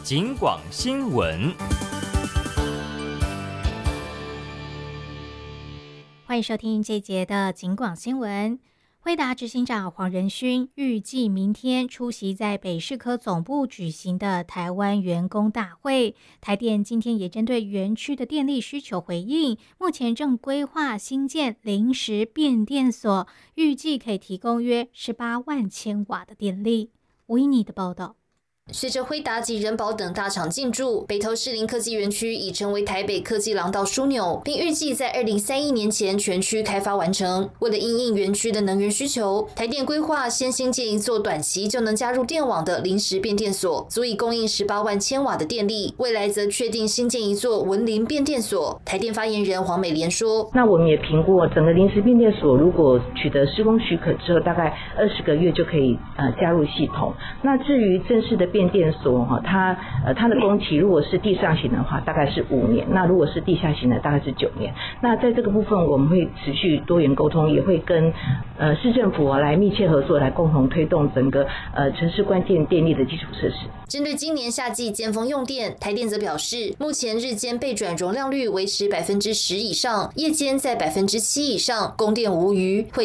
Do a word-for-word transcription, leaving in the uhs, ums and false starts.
警广新闻。 欢迎收听这一节的警广新闻。辉达执行长黄仁勋预计明天出席在北士科总部举行的台湾员工大会。台电今天也针对园区的电力需求回应，目前正规划新建临时变电所，预计可以提供约十八万千瓦的电力。吴依妮的报道。 随着辉达及人保等大厂进驻，北投士林科技园区已成为台北科技廊道枢纽，并预计在二零三一年前全区开发完成。为了因应园区的能源需求，台电规划先新建一座短期就能加入电网的临时变电所，足以供应十八万千瓦的电力。未来则确定新建一座文林变电所。台电发言人黄美莲说：“ 那我们也评估整个临时变电所，如果取得施工许可之后，大概二十个月就可以呃加入系统。那至于正式的变电所哈，它呃它的工期如果是地上型的话，大概是五年；那如果是地下型的，大概是九年。那在这个部分，我们会持续多元沟通，也会跟呃市政府来密切合作，来共同推动整个呃城市关键电力的基础设施。 针对今年夏季尖峰用电，台电则表示，目前日间备转容量率维持百分之十以上，夜间在百分之七以上，供电无虞。会